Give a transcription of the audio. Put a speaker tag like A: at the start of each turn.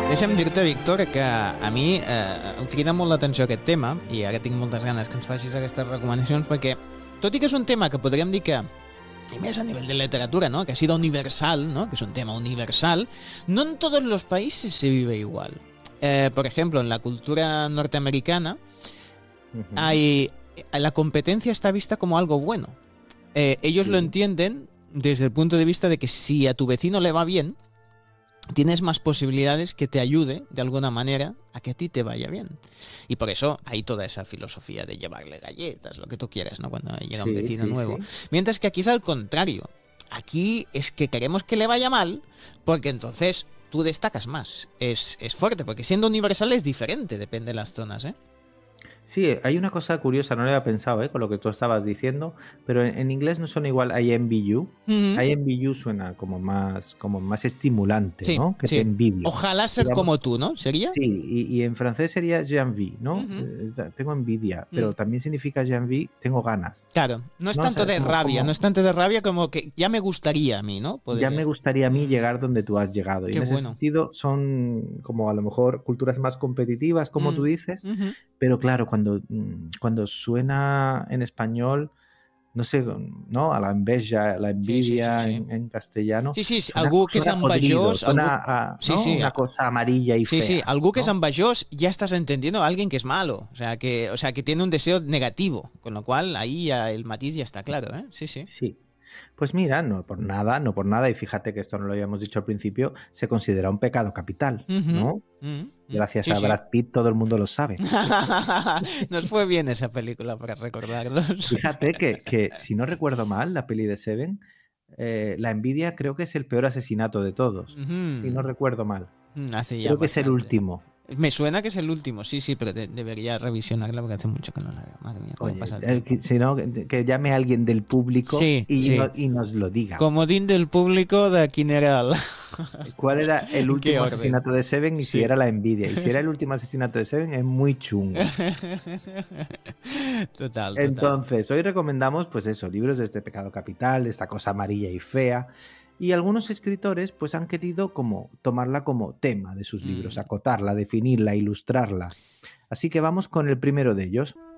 A: Deixa'm dir-te, Víctor, que a mi em crida molt l'atenció aquest tema i ara tinc moltes ganes que ens facis aquestes recomanacions perquè, tot i que és un tema que podríem dir que, y más a nivel de literatura, ¿no? Que ha sido universal, ¿no? Que es un tema universal, no en todos los países se vive igual. Por ejemplo, en la cultura norteamericana la competencia está vista como algo bueno. Ellos lo entienden desde el punto de vista de que si a tu vecino le va bien, tienes más posibilidades que te ayude de alguna manera a que a ti te vaya bien. Y por eso hay toda esa filosofía de llevarle galletas, lo que tú quieras, ¿no? Cuando llega un vecino nuevo. Mientras que aquí es al contrario. Aquí es que queremos que le vaya mal porque entonces tú destacas más. Es fuerte, porque siendo universal es diferente, depende de las zonas, ¿eh?
B: Sí, hay una cosa curiosa, no lo había pensado, con lo que tú estabas diciendo, pero en inglés no suena igual I envy you. I envy you suena como más estimulante,
A: Sí,
B: ¿no? Que
A: sí.
B: te envidio.
A: Ojalá ser
B: Digamos,
A: como tú, ¿no? ¿Sería?
B: Sí, y en francés sería j'envie, ¿no? Tengo envidia, pero también significa j'envie, tengo ganas.
A: Claro, no es
B: ¿no?
A: tanto
B: O sea,
A: de rabia, no es tanto de rabia como que ya me gustaría a mí, ¿no?
B: Ya me gustaría a mí llegar donde tú has llegado. Y
A: Qué
B: en ese
A: bueno.
B: sentido son como a lo mejor culturas más competitivas, como tú dices, pero claro, cuando suena en español, no sé, ¿no? A la envidia
A: Sí.
B: En castellano.
A: Sí,
B: Suena,
A: algú que és
B: suena podrido,
A: envejós,
B: suena
A: algú...
B: a,
A: Sí,
B: ¿no?
A: sí,
B: Una cosa amarilla y fea.
A: sí, algú que
B: ¿no?
A: es envejós ya estás entendiendo a alguien que es malo, o sea, que tiene un deseo negativo, con lo cual ahí ya el matiz ya está claro, ¿eh? Sí.
B: Sí. Pues mira, no por nada, y fíjate que esto no lo habíamos dicho al principio, se considera un pecado capital, ¿no? Gracias a Brad Pitt todo el mundo lo sabe.
A: Nos fue bien esa película para recordarlos.
B: Fíjate que si no recuerdo mal, la peli de Seven, la envidia creo que es el peor asesinato de todos, si no recuerdo mal.
A: Hace ya
B: Creo que
A: bastante.
B: es el último.
A: Me suena que es el último, sí, pero debería revisionarla porque hace mucho que no la veo. Madre mía, cómo pasa el tiempo.
B: Si no, que llame a alguien del público y nos lo diga.
A: Comodín del público de quin era el...
B: ¿Cuál era el último asesinato de Seven y si era la envidia? Y si era el último asesinato de Seven es muy chungo.
A: Total.
B: Entonces, hoy recomendamos, pues eso, libros de este pecado capital, de esta cosa amarilla y fea. Y algunos escritores pues han querido como tomarla como tema de sus libros, acotarla, definirla, ilustrarla. Así que vamos con el primero de ellos.